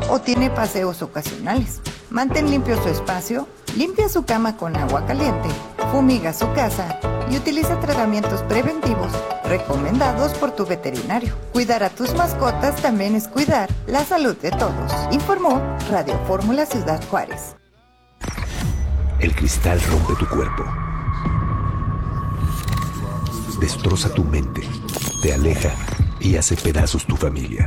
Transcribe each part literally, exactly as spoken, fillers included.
o tiene paseos ocasionales. Mantén limpio su espacio, limpia su cama con agua caliente, fumiga su casa y utiliza tratamientos preventivos recomendados por tu veterinario. Cuidar a tus mascotas también es cuidar la salud de todos. Informó Radio Fórmula Ciudad Juárez. El cristal rompe tu cuerpo, destroza tu mente, te aleja y hace pedazos tu familia.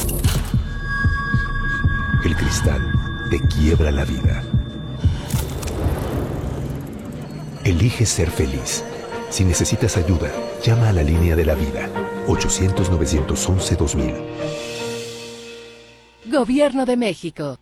El cristal te quiebra la vida. Elige ser feliz. Si necesitas ayuda, llama a la línea de la vida, ochocientos, novecientos once, dos mil. Gobierno de México.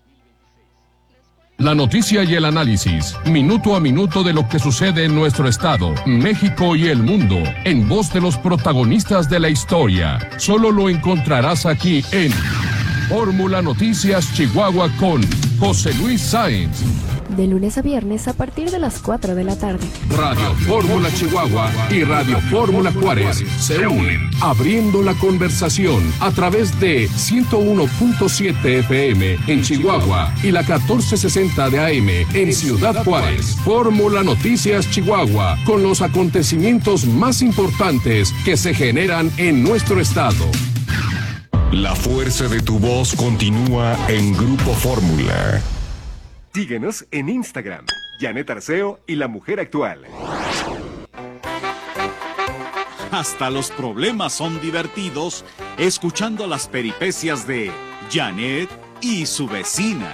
La noticia y el análisis, minuto a minuto de lo que sucede en nuestro estado, México y el mundo, en voz de los protagonistas de la historia. Solo lo encontrarás aquí en Fórmula Noticias Chihuahua con José Luis Sáenz. De lunes a viernes a partir de las cuatro de la tarde. Radio Fórmula Chihuahua y Radio Fórmula Juárez se unen, abriendo la conversación a través de ciento uno punto siete F M en Chihuahua y la catorce sesenta de A M en Ciudad Juárez. Fórmula Noticias Chihuahua, con los acontecimientos más importantes que se generan en nuestro estado. La fuerza de tu voz continúa en Grupo Fórmula. Síguenos en Instagram, Janet Arceo y La Mujer Actual. Hasta los problemas son divertidos escuchando las peripecias de Janet y su vecina.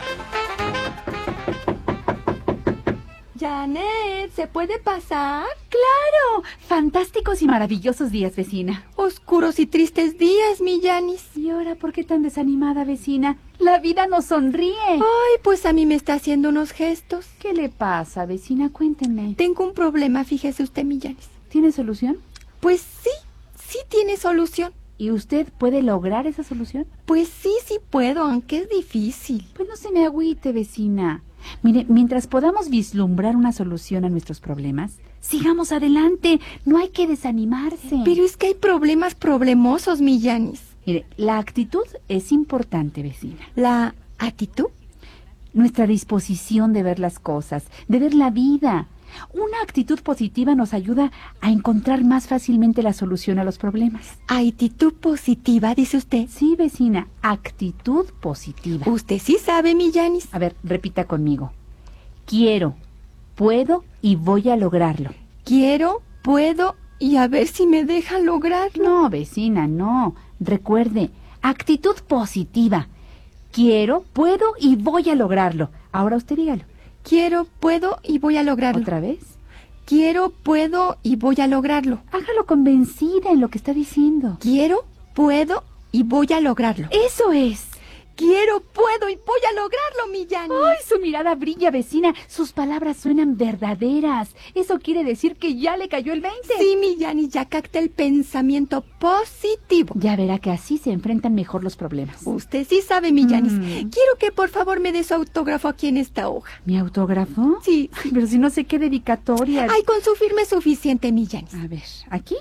Janet, ¿se puede pasar? ¡Claro! Fantásticos y maravillosos días, vecina. Oscuros y tristes días, mi Yanis. ¿Y ahora por qué tan desanimada, vecina? La vida nos sonríe. Ay, pues a mí me está haciendo unos gestos. ¿Qué le pasa, vecina? Cuéntenme. Tengo un problema, fíjese usted, mi Yanis. ¿Tiene solución? Pues sí, sí tiene solución. ¿Y usted puede lograr esa solución? Pues sí, sí puedo, aunque es difícil. Pues no se me agüite, vecina. Mire, mientras podamos vislumbrar una solución a nuestros problemas, sigamos adelante. No hay que desanimarse. Pero es que hay problemas problemosos, mi Yanis. Mire, la actitud es importante, vecina. ¿La actitud? Nuestra disposición de ver las cosas, de ver la vida. Una actitud positiva nos ayuda a encontrar más fácilmente la solución a los problemas. ¿Actitud positiva, dice usted? Sí, vecina, actitud positiva. Usted sí sabe, mi Yanis. A ver, repita conmigo. Quiero, puedo y voy a lograrlo. Quiero, puedo y a ver si me deja lograrlo. No, vecina, no. Recuerde, actitud positiva. Quiero, puedo y voy a lograrlo. Ahora usted dígalo. Quiero, puedo y voy a lograrlo. ¿Otra vez? Quiero, puedo y voy a lograrlo. Hágalo convencida en lo que está diciendo. Quiero, puedo y voy a lograrlo. ¡Eso es! Quiero, puedo y voy a lograrlo, mi Yanis. ¡Ay, su mirada brilla, vecina! Sus palabras suenan verdaderas. Eso quiere decir que ya le cayó el veinte. Sí, mi Yanis, ya capté el pensamiento positivo. Ya verá que así se enfrentan mejor los problemas. Usted sí sabe, mi Yanis. Mm. Quiero que por favor me dé su autógrafo aquí en esta hoja. ¿Mi autógrafo? Sí. Ay, pero si no sé qué dedicatoria. Ay, con su firma es suficiente, mi Yanis. A ver, ¿aquí?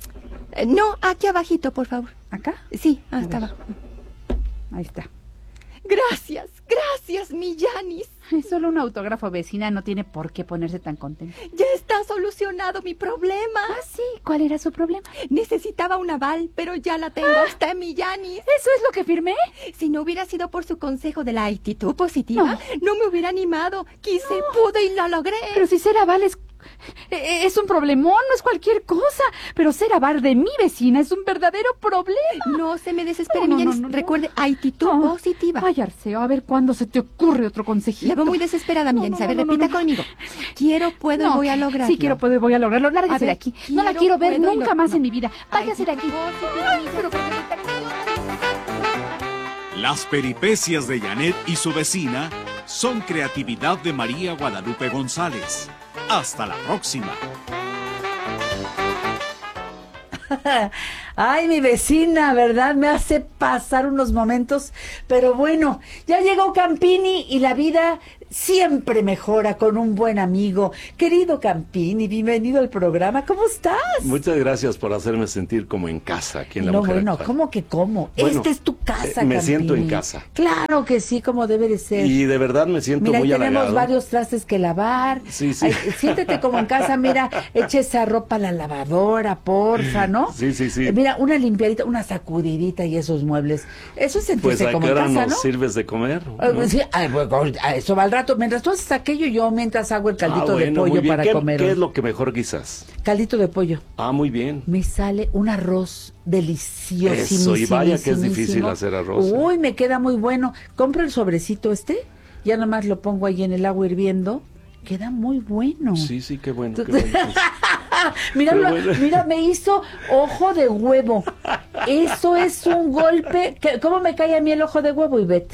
Eh, no, aquí abajito, por favor. ¿Acá? Sí, hasta abajo. Ahí está. Gracias, gracias, mi Yanis. Es solo un autógrafo, vecina, no tiene por qué ponerse tan contenta. Ya está solucionado mi problema. Ah, sí, ¿cuál era su problema? Necesitaba un aval, pero ya la tengo. Ah, está, mi Yanis. ¿Eso es lo que firmé? Si no hubiera sido por su consejo de la actitud positiva, no, no me hubiera animado. Quise, no. pude y lo logré. Pero si ser aval es... Es un problemón, no es cualquier cosa. Pero ser aval de mi vecina es un verdadero problema. No se me desespere, no, mi no, Yanis. no, no, Recuerde, actitud no. positiva. Ay, Arceo, a ver cuándo se te ocurre otro consejito. Le veo muy desesperada, mi no, Yanis. no, A ver, no, no, repita no, no. conmigo. Quiero, puedo no, y voy a lograrlo. Sí, quiero, puedo y voy a lograrlo. Lárguese de aquí. No la quiero ver nunca más en mi vida. Váyase de aquí. Ay, pero que Las peripecias de Janet y su vecina son creatividad de María Guadalupe González. Hasta la próxima. Ay, mi vecina, ¿verdad? Me hace pasar unos momentos, pero bueno, ya llegó Campini y la vida siempre mejora con un buen amigo. Querido Campini, bienvenido al programa. ¿Cómo estás? Muchas gracias por hacerme sentir como en casa aquí en La no, Mujer bueno, Actual. ¿cómo que cómo? Bueno, Esta es tu casa, eh, Me Campini. siento en casa. Claro que sí, como debe de ser. Y de verdad me siento mira, muy tenemos halagado. varios trastes que lavar. Sí, sí. Ay, siéntete como en casa, mira, echa esa ropa a la lavadora, porfa, ¿no? Sí, sí, sí. Eh, Mira, una limpiadita, una sacudidita y esos muebles. Eso es sentirse Pues a como qué en hora casa, nos ¿no? sirves de comer, Ah, ¿no? sí, ay, bueno, a eso va al rato. Mientras tú haces aquello, yo mientras hago el caldito Ah, bueno, de muy pollo bien. para ¿Qué, comer. ¿Qué es lo que mejor guisas? Caldito de pollo. Ah, muy bien. Me sale un arroz delicioso. Eso, y vaya que es difícil hacer arroz, ¿eh? Uy, me queda muy bueno. Compro el sobrecito este, ya nomás lo pongo ahí en el agua hirviendo. Queda muy bueno. Sí, sí, qué bueno. Qué bueno. mira, Qué lo- bueno. mira, me hizo ojo de huevo. Eso es un golpe. que- ¿Cómo me cae a mí el ojo de huevo, Ivette?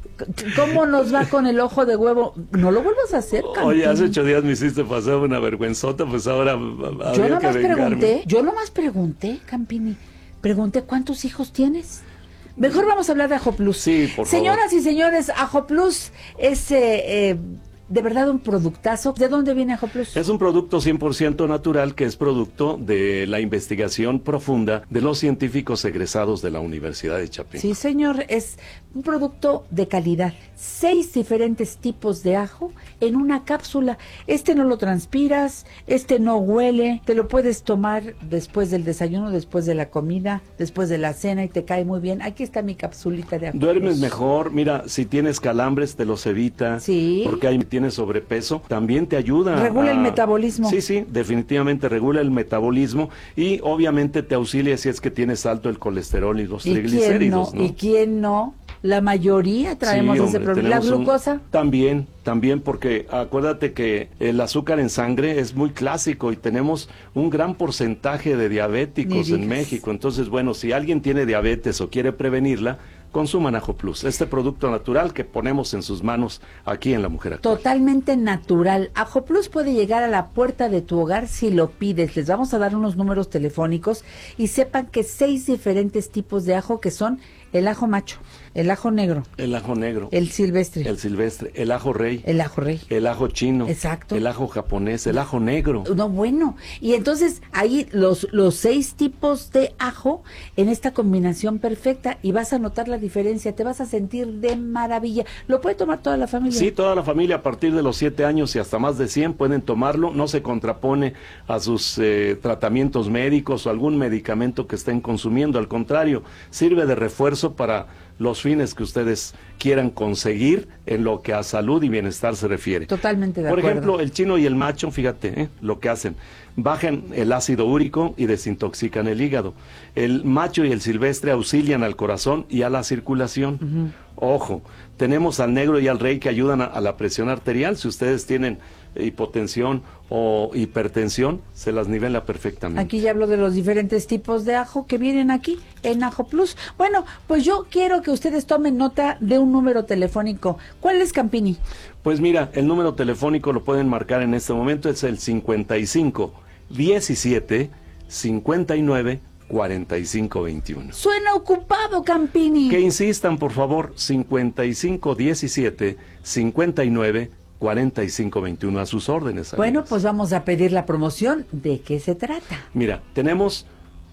¿Cómo nos va con el ojo de huevo? No lo vuelvas a hacer, Oye, Campini. hace ocho días me hiciste pasar una vergüenzota, pues ahora Yo había que nomás vengarme. pregunté, yo nomás pregunté, Campini, pregunté cuántos hijos tienes. Mejor vamos a hablar de Ajo Plus. Sí, por Señoras favor. y señores, Ajo Plus es eh, eh, de verdad un productazo. ¿De dónde viene Ajo Plus? Es un producto cien por ciento natural que es producto de la investigación profunda de los científicos egresados de la Universidad de Chapingo. Sí, señor, es un producto de calidad. Seis diferentes tipos de ajo en una cápsula. Este no lo transpiras, este no huele, te lo puedes tomar después del desayuno, después de la comida, después de la cena y te cae muy bien. Aquí está mi capsulita de ajo. Duermes Plus. mejor, mira, si tienes calambres te los evita, Sí. porque ahí tienes sobrepeso, también te ayuda. Regula a- el metabolismo. Sí, sí, definitivamente regula el metabolismo y obviamente te auxilia si es que tienes alto el colesterol y los ¿Y quién no? triglicéridos, ¿no? ¿Y quién no? La mayoría traemos Sí, ese hombre, problema. ¿La tenemos un- glucosa? También, también, porque acuérdate que el azúcar en sangre es muy clásico y tenemos un gran porcentaje de diabéticos Ni en digas. México. Entonces, bueno, si alguien tiene diabetes o quiere prevenirla, consuman Ajo Plus, este producto natural que ponemos en sus manos aquí en La Mujer Actual. Totalmente natural. Ajo Plus puede llegar a la puerta de tu hogar si lo pides. Les vamos a dar unos números telefónicos y sepan que seis diferentes tipos de ajo que son el ajo macho, el ajo negro, El ajo negro, el silvestre, el silvestre, el ajo rey, el ajo rey. el ajo chino, Exacto. el ajo japonés, el ajo negro. No, bueno. Y entonces ahí los, los seis tipos de ajo en esta combinación perfecta y vas a notar la diferencia, te vas a sentir de maravilla. Lo puede tomar toda la familia. Sí, toda la familia a partir de los siete años y hasta más de cien pueden tomarlo, no se contrapone a sus eh, tratamientos médicos o algún medicamento que estén consumiendo, al contrario, sirve de refuerzo para los fines que ustedes quieran conseguir en lo que a salud y bienestar se refiere. Totalmente de Por acuerdo. ejemplo, el chino y el macho, fíjate, ¿eh? lo que hacen, bajan el ácido úrico y desintoxican el hígado. El macho y el silvestre auxilian al corazón y a la circulación. Ojo, tenemos al negro y al rey que ayudan a, a la presión arterial. Si ustedes tienen hipotensión o hipertensión, se las nivela perfectamente. Aquí ya hablo de los diferentes tipos de ajo que vienen aquí en Ajo Plus. Bueno, pues yo quiero que ustedes tomen nota de un número telefónico. ¿Cuál es, Campini? Pues mira, el número telefónico lo pueden marcar en este momento, es el cincuenta y cinco, diecisiete, cincuenta y nueve, cuarenta y cinco, veintiuno. Suena ocupado, Campini. Que insistan, por favor, cincuenta y cinco, diecisiete, cincuenta y nueve, cuarenta y cinco, veintiuno, a sus órdenes. Bueno, amigas. pues vamos a pedir la promoción. ¿De qué se trata? Mira, tenemos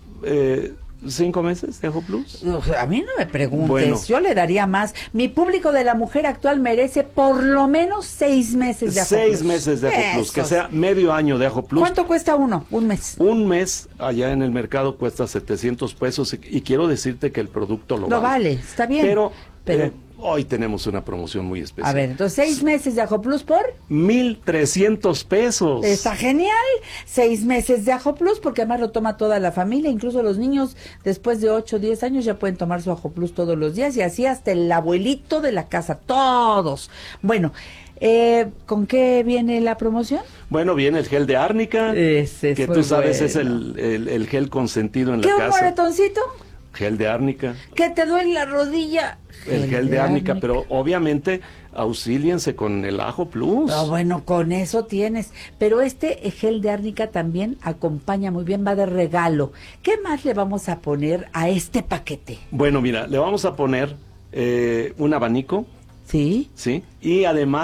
eh, cinco meses de Ajo Plus. A mí no me preguntes, Bueno. yo le daría más. Mi público de La Mujer Actual merece por lo menos seis meses de Ajo Seis Plus. meses de Ajo Plus, que Esos. sea medio año de Ajo Plus. ¿Cuánto cuesta uno? Un mes. Un mes allá en el mercado cuesta setecientos pesos y, y quiero decirte que el producto lo, Lo vale, está bien. Pero, Pero- eh, hoy tenemos una promoción muy especial. A ver, entonces seis meses de Ajo Plus por... Mil trescientos pesos. Está genial. Seis meses de Ajo Plus, porque además lo toma toda la familia, incluso los niños después de ocho o diez años ya pueden tomar su Ajo Plus todos los días y así hasta el abuelito de la casa, todos. Bueno, eh, ¿con qué viene la promoción? Bueno, viene el gel de árnica, Ese es que muy tú sabes es bueno. el, el- el gel consentido en ¿Qué, la un casa. moretoncito? Gel de árnica. ¿Que te duele la rodilla? El gel de árnica, pero obviamente auxíliense con el Ajo Plus. Ah, bueno, con eso tienes. Pero este gel de árnica también acompaña muy bien, va de regalo. ¿Qué más le vamos a poner a este paquete? Bueno, mira, le vamos a poner eh, un abanico. Sí. Sí. Y además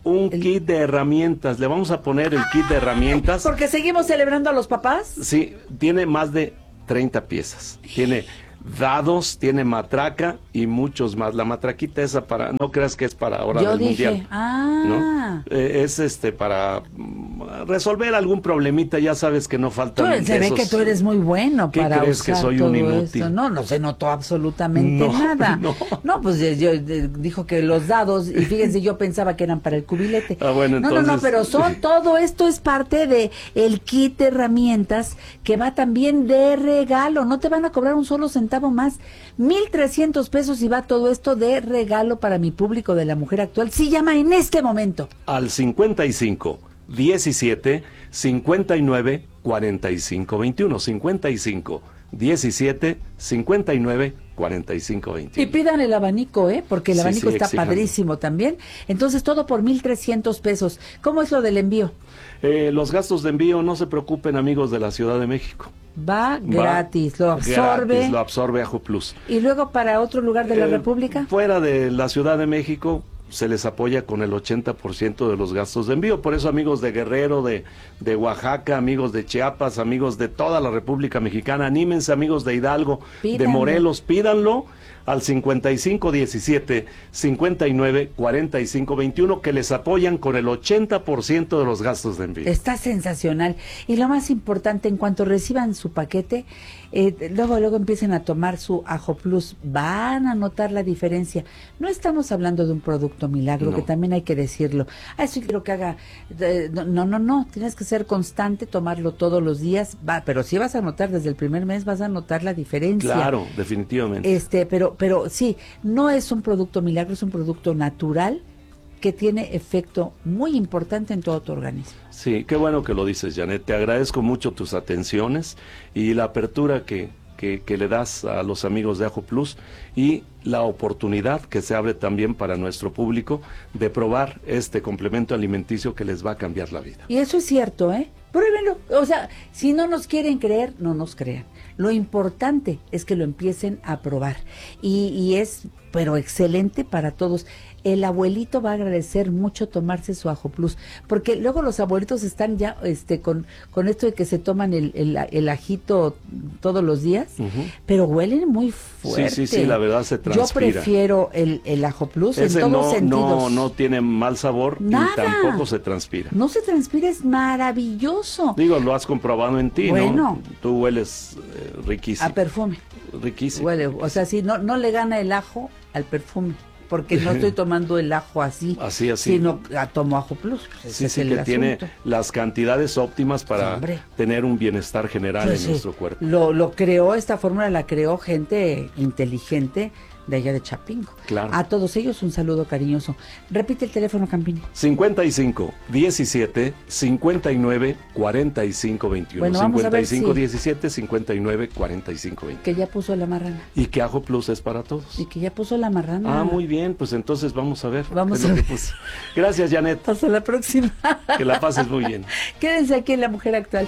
un el... kit de herramientas. Le vamos a poner el kit de herramientas. ¿Porque seguimos celebrando a los papás? Sí, tiene más de treinta piezas. Tiene dados, tiene matraca y muchos más. La matraquita esa para, no creas que es para ahora Yo del dije, mundial. Ah. ¿No? Eh, es este para resolver algún problemita, ya sabes que no faltan. Tú, se esos... ve que tú eres muy bueno ¿Qué para crees usar que soy todo un inútil? Esto. No, no se notó absolutamente no, nada. No. no, pues yo, yo dijo que los dados, y fíjense, yo pensaba que eran para el cubilete. Ah, bueno, entonces... No, no, no, pero son todo esto es parte de el kit de herramientas que va también de regalo. No te van a cobrar un solo centavo más. Mil trescientos pesos y va todo esto de regalo para mi público de la mujer actual. Sí, llama en este momento. Al cincuenta y cinco, diecisiete, cincuenta y nueve, cuarenta y cinco, veintiuno. cincuenta y cinco, diecisiete, cincuenta y nueve, cuarenta y cinco, veintiuno. Y pidan el abanico, ¿eh? Porque el sí, abanico sí, está exijan. padrísimo también. Entonces, todo por mil trescientos pesos. ¿Cómo es lo del envío? Eh, los gastos de envío, no se preocupen, amigos de la Ciudad de México. Va gratis, Va lo absorbe. Gratis, lo absorbe Ajo Plus. ¿Y luego para otro lugar de la eh, República? Fuera de la Ciudad de México se les apoya con el ochenta por ciento de los gastos de envío. Por eso, amigos de Guerrero, de, de Oaxaca, amigos de Chiapas, amigos de toda la República Mexicana, anímense, amigos de Hidalgo, Pídanlo. de Morelos, pídanlo al cincuenta y cinco diecisiete, cincuenta y nueve, cuarenta y cinco, veintiuno, que les apoyan con el ochenta por ciento de los gastos de envío. Está sensacional. Y lo más importante, en cuanto reciban su paquete, eh, luego luego empiecen a tomar su Ajo Plus, van a notar la diferencia. No estamos hablando de un producto milagro, no. que también hay que decirlo. Ah, eso quiero que haga... Eh, no, no, no, no, tienes que ser constante, tomarlo todos los días, va, pero sí vas a notar, desde el primer mes vas a notar la diferencia. Claro, definitivamente. Este, pero pero sí, no es un producto milagro, es un producto natural que tiene efecto muy importante en todo tu organismo. Sí, qué bueno que lo dices, Janet. Te agradezco mucho tus atenciones y la apertura que, que, que le das a los amigos de Ajo Plus y la oportunidad que se abre también para nuestro público de probar este complemento alimenticio que les va a cambiar la vida. Y eso es cierto, ¿eh? Pruébenlo. O sea, si no nos quieren creer, no nos crean. Lo importante es que lo empiecen a probar. Y, y es, pero excelente para todos. El abuelito va a agradecer mucho tomarse su Ajo Plus, porque luego los abuelitos están ya este con, con esto de que se toman el, el, el ajito todos los días, uh-huh. pero huelen muy fuerte. Sí, sí, sí, la verdad se transpira. Yo prefiero el, el Ajo Plus Ese en todos no, sentidos. No, no tiene mal sabor Nada. y tampoco se transpira. No se transpira, es maravilloso. Digo, lo has comprobado en ti, bueno, ¿no? Tú hueles eh, riquísimo. A perfume. Riquísimo. Huele, o sea, sí, no, no le gana el ajo al perfume. Porque no estoy tomando el ajo así, así, así. sino a, tomo Ajo Plus. Pues sí, es sí, el que asunto. Tiene las cantidades óptimas para Hombre. tener un bienestar general pues en sí. nuestro cuerpo. Lo, lo creó, esta fórmula la creó gente inteligente de allá de Chapingo. Claro. A todos ellos un saludo cariñoso. Repite el teléfono, Campini. cincuenta y cinco, diecisiete, cincuenta y nueve, cuarenta y cinco, veintiuno. Bueno, vamos cincuenta y cinco, a ver si... diecisiete, cincuenta y nueve, cuarenta y cinco, veintiuno. Que ya puso la marrana. Y que Ajo Plus es para todos. Y que ya puso la marrana. Ah, muy bien, pues entonces vamos a ver. Vamos a ver. Gracias, Janet. Hasta la próxima. Que la pases muy bien. Quédense aquí en La Mujer Actual.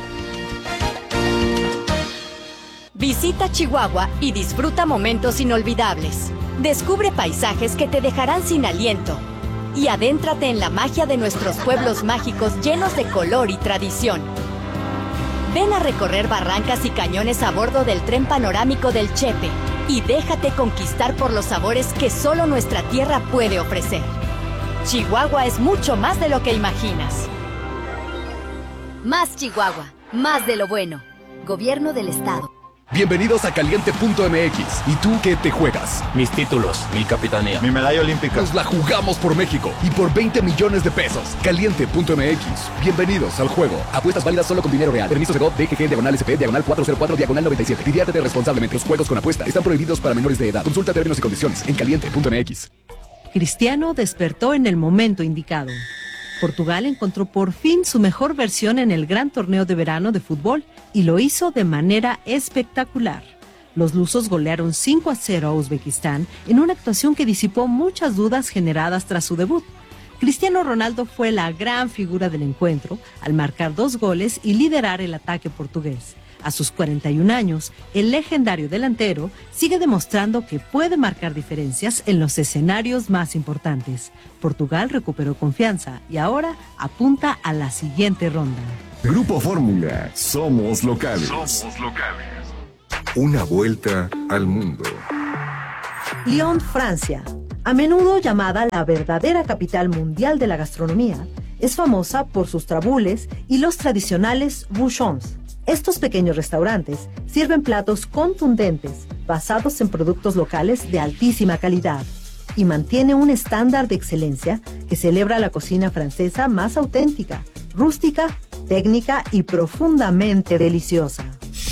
Visita Chihuahua y disfruta momentos inolvidables. Descubre paisajes que te dejarán sin aliento. Y adéntrate en la magia de nuestros pueblos mágicos llenos de color y tradición. Ven a recorrer barrancas y cañones a bordo del tren panorámico del Chepe y déjate conquistar por los sabores que solo nuestra tierra puede ofrecer. Chihuahua es mucho más de lo que imaginas. Más Chihuahua, más de lo bueno. Gobierno del Estado. Bienvenidos a Caliente punto M X. ¿Y tú qué te juegas? Mis títulos, mi capitanía, mi medalla olímpica. Nos la jugamos por México y por veinte millones de pesos. Caliente punto M X. Bienvenidos al juego. Apuestas válidas solo con dinero real. Permiso Segov, D G G, diagonal S P, diagonal cuatro cero cuatro, diagonal noventa y siete. Diviértete responsablemente. Los juegos con apuesta están prohibidos para menores de edad. Consulta términos y condiciones en Caliente punto M X. Cristiano despertó en el momento indicado. Portugal encontró por fin su mejor versión en el gran torneo de verano de fútbol y lo hizo de manera espectacular. Los lusos golearon cinco a cero a Uzbekistán en una actuación que disipó muchas dudas generadas tras su debut. Cristiano Ronaldo fue la gran figura del encuentro al marcar dos goles y liderar el ataque portugués. A sus cuarenta y un años, el legendario delantero sigue demostrando que puede marcar diferencias en los escenarios más importantes. Portugal recuperó confianza y ahora apunta a la siguiente ronda. Grupo Fórmula, somos locales. Somos locales. Una vuelta al mundo. Lyon, Francia, a menudo llamada la verdadera capital mundial de la gastronomía, es famosa por sus trabules y los tradicionales bouchons. Estos pequeños restaurantes sirven platos contundentes, basados en productos locales de altísima calidad, y mantiene un estándar de excelencia que celebra la cocina francesa más auténtica, rústica, técnica y profundamente deliciosa.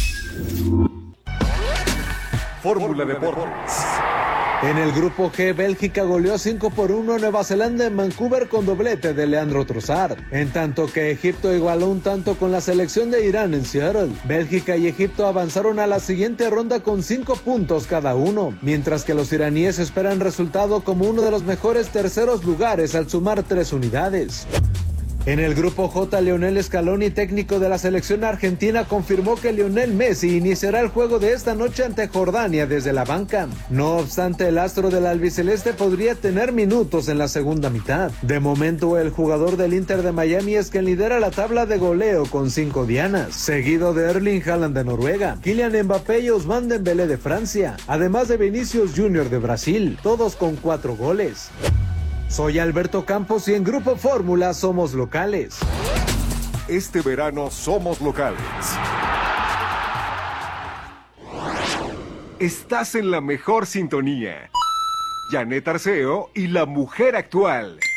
Fórmula Deportes. En el grupo G, Bélgica goleó cinco por uno a Nueva Zelanda en Vancouver con doblete de Leandro Trossard, en tanto que Egipto igualó un tanto con la selección de Irán en Seattle. Bélgica y Egipto avanzaron a la siguiente ronda con cinco puntos cada uno, mientras que los iraníes esperan resultado como uno de los mejores terceros lugares al sumar tres unidades. En el grupo J, Lionel Scaloni, técnico de la selección argentina, confirmó que Lionel Messi iniciará el juego de esta noche ante Jordania desde la banca. No obstante, el astro del albiceleste podría tener minutos en la segunda mitad. De momento, el jugador del Inter de Miami es quien lidera la tabla de goleo con cinco dianas, seguido de Erling Haaland de Noruega, Kylian Mbappé y Ousmane Dembélé de Francia, además de Vinicius Junior de Brasil, todos con cuatro goles. Soy Alberto Campos y en Grupo Fórmula somos locales. Este verano somos locales. Estás en la mejor sintonía. Janet Arceo y la mujer actual.